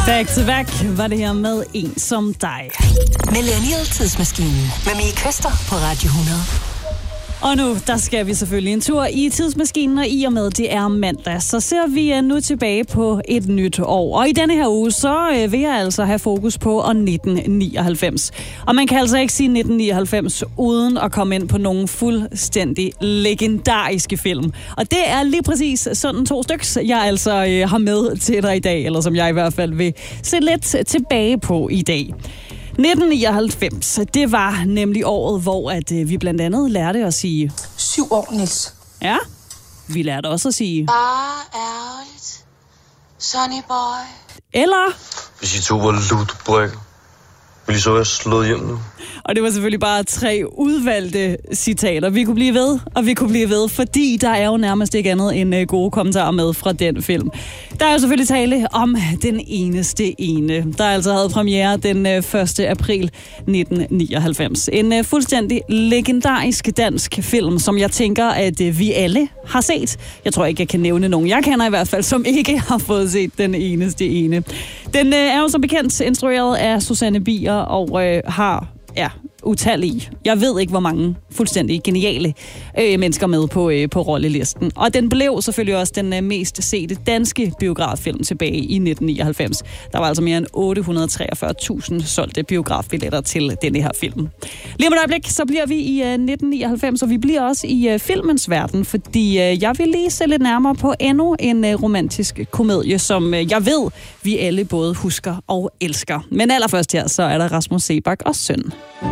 Back to back var det her med En som dig. Millennial-tidsmaskinen med Mie Køster på Radio 100. Og nu, der skal vi selvfølgelig en tur i tidsmaskinen, og i og med, det er mandag, så ser vi nu tilbage på et nyt år. Og i denne her uge, så vil jeg altså have fokus på 1999. Og man kan altså ikke sige 1999 uden at komme ind på nogle fuldstændig legendariske film. Og det er lige præcis sådan 2 stykker, jeg altså har med til dig i dag, eller som jeg i hvert fald vil se lidt tilbage på i dag. 1999, det var nemlig året, hvor vi blandt andet lærte at sige 7 år, Niels. Ja, vi lærte også at sige Bare ærligt, Sonny boy. eller, Hvis I to var lutebrikker, ville I så være slået hjem nu? og det var selvfølgelig bare 3 udvalgte citater. Vi kunne blive ved, og vi kunne blive ved, fordi der er jo nærmest ikke andet end gode kommentarer med fra den film. Der er jo selvfølgelig tale om Den eneste ene, der altså havde premiere den 1. april 1999. En fuldstændig legendarisk dansk film, som jeg tænker, at vi alle har set. Jeg tror ikke, jeg kan nævne nogen. Jeg kender i hvert fald, som ikke har fået set Den eneste ene. Den er jo som bekendt instrueret af Susanne Bier og har utallige. Jeg ved ikke, hvor mange fuldstændig geniale mennesker med på rollelisten. Og den blev selvfølgelig også den mest sete danske biograffilm tilbage i 1999. Der var altså mere end 843.000 solgte biografbilletter til denne her film. Lige om et øjeblik, så bliver vi i 1999, og vi bliver også i filmens verden, fordi jeg vil lige se lidt nærmere på endnu en romantisk komedie, som jeg ved, vi alle både husker og elsker. Men allerførst her, så er der Rasmus Seebach og Søn.